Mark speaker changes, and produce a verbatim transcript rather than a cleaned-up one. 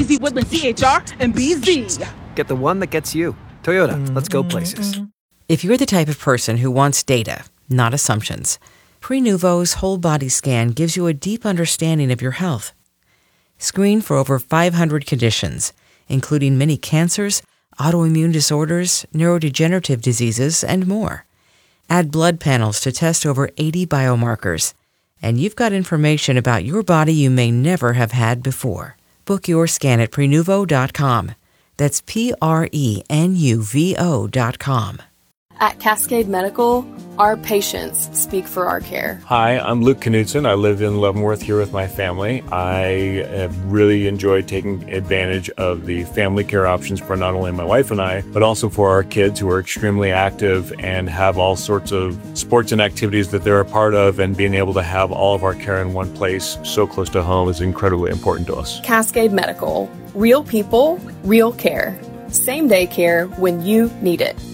Speaker 1: Easy Woodland C H R and B Z.
Speaker 2: Get the one that gets you. Toyota, let's go places.
Speaker 3: If you're the type of person who wants data, not assumptions, Prenuvo's whole body scan gives you a deep understanding of your health. Screen for over five hundred conditions, including many cancers, autoimmune disorders, neurodegenerative diseases, and more. Add blood panels to test over eighty biomarkers, and you've got information about your body you may never have had before. Book your scan at Prenuvo dot com. That's P R E N U V O dot com.
Speaker 4: At Cascade Medical, our patients speak for our care.
Speaker 5: Hi, I'm Luke Knudsen. I live in Leavenworth here with my family. I have really enjoyed taking advantage of the family care options for not only my wife and I, but also for our kids who are extremely active and have all sorts of sports and activities that they're a part of, and being able to have all of our care in one place so close to home is incredibly important to us.
Speaker 4: Cascade Medical. Real people, real care. Same day care when you need it.